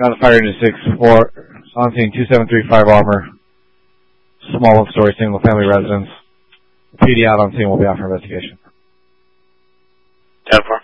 Got a fire unit 6-4, on scene 2735 Armor, small one-story single-family residence. PD out on scene will be out for investigation. 10-4.